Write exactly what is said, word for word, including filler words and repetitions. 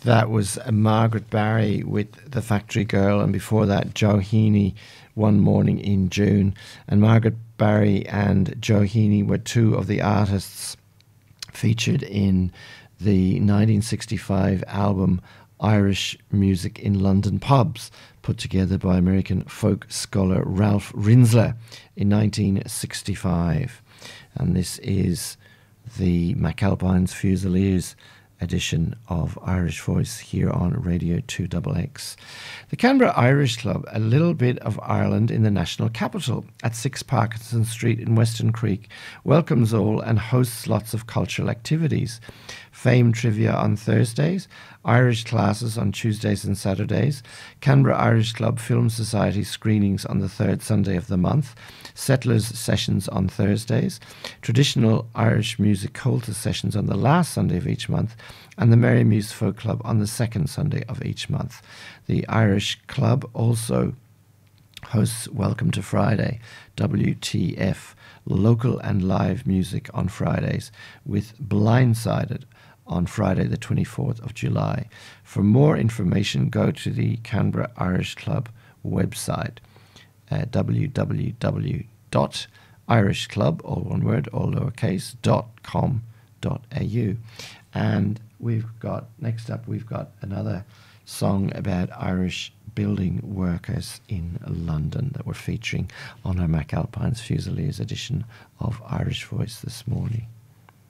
That was uh, Margaret Barry with The Factory Girl, and before that, Joe Heaney, One Morning in June. And Margaret Barry and Joe Heaney were two of the artists featured in the nineteen sixty-five album Irish Music in London Pubs, put together by American folk scholar Ralph Rinzler in nineteen sixty-five. And this is the McAlpines Fusiliers edition of Irish Voice here on Radio two X X. The Canberra Irish Club, a little bit of Ireland in the national capital at six Parkinson Street in Weston Creek, welcomes all and hosts lots of cultural activities. Fame trivia on Thursdays, Irish classes on Tuesdays and Saturdays, Canberra Irish Club Film Society screenings on the third Sunday of the month, Settlers sessions on Thursdays, traditional Irish music Colta sessions on the last Sunday of each month, and the Merry Muse Folk Club on the second Sunday of each month. The Irish Club also hosts Welcome to Friday, W T F, local and live music on Fridays, with Blindsided on Friday the twenty-fourth of July. For more information, go to the Canberra Irish Club website, uh, w w w dot irish club, all one word, all lowercase, dot com dot a u. And we've got, next up, we've got another song about Irish building workers in London that we're featuring on our McAlpines Fusiliers edition of Irish Voice this morning.